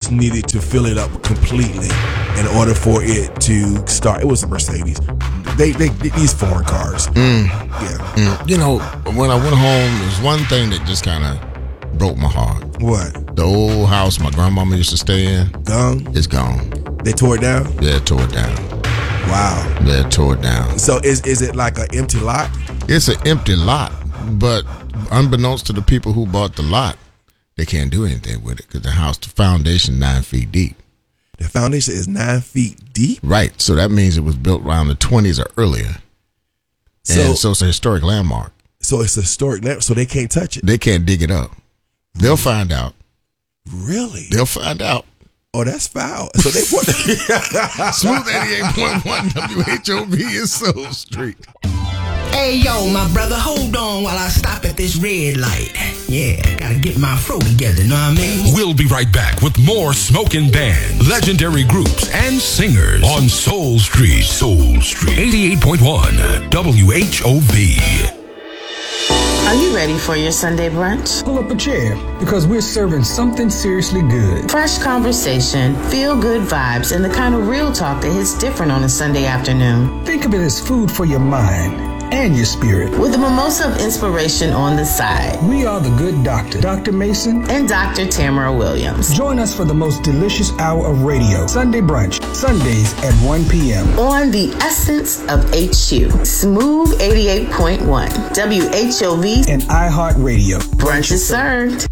just needed to fill it up completely in order for it to start. It was a Mercedes. They these foreign cars. Yeah. You know, when I went home, there's one thing that just kind of broke my heart. What? The old house my grandmama used to stay in. Gone? It's gone. They tore it down? Yeah, it tore it down. Wow. Yeah, it tore it down. So is it like an empty lot? It's an empty lot, but unbeknownst to the people who bought the lot, they can't do anything with it because the foundation 9 feet deep. The foundation is 9 feet deep? Right. So that means it was built around the 20s or earlier. And so it's a historic landmark. So it's a historic landmark, so they can't touch it? They can't dig it up. They'll find out. Really? They'll find out. Oh, that's foul. So they put Smooth 88.1 WHOV is Soul Street. Hey, yo, my brother, hold on while I stop at this red light. Yeah, gotta get my fro together, know what I mean? We'll be right back with more Smokin' Band, legendary groups, and singers on Soul Street. Soul Street. 88.1 WHOV. Are you ready for your Sunday brunch? Pull up a chair, because we're serving something seriously good. Fresh conversation, feel-good vibes, and the kind of real talk that hits different on a Sunday afternoon. Think of it as food for your mind and your spirit. With a mimosa of inspiration on the side. We are the Good Doctor, Dr. Mason and Dr. Tamara Williams. Join us for the most delicious hour of radio. Sunday brunch, Sundays at 1 p.m. On the essence of HU, Smooth 88.1, WHOV, and iHeartRadio. Brunch is served.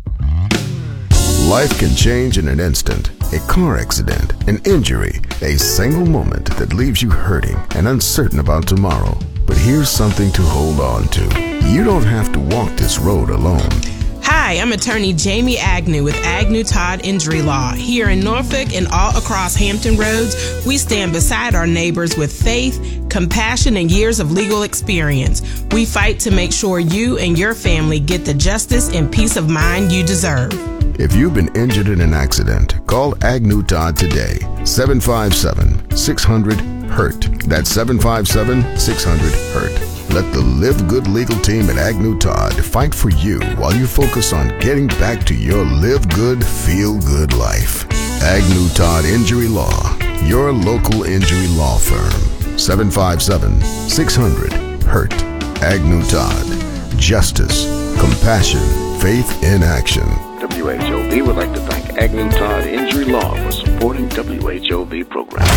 Life can change in an instant. A car accident, an injury, a single moment that leaves you hurting and uncertain about tomorrow. But here's something to hold on to. You don't have to walk this road alone. Hi, I'm attorney Jamie Agnew with Agnew Todd Injury Law. Here in Norfolk and all across Hampton Roads, we stand beside our neighbors with faith, compassion, and years of legal experience. We fight to make sure you and your family get the justice and peace of mind you deserve. If you've been injured in an accident, call Agnew Todd today. 757-600-HURT. That's 757-600-HURT. Let the Live Good legal team at Agnew Todd fight for you while you focus on getting back to your live good, feel good life. Agnew Todd Injury Law, your local injury law firm. 757-600-HURT. Agnew Todd. Justice, compassion, faith in action. WHOV would like to thank Agnew Todd Injury Law for supporting WHOV programs.